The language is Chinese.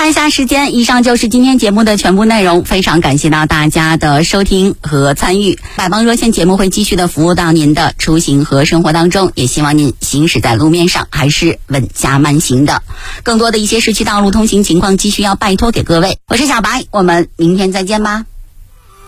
看一下时间，以上就是今天节目的全部内容，非常感谢到大家的收听和参与。百帮热线节目会继续的服务到您的出行和生活当中，也希望您行驶在路面上还是稳驾慢行的。更多的一些市区道路通行情况继续要拜托给各位。我是小白，我们明天再见吧。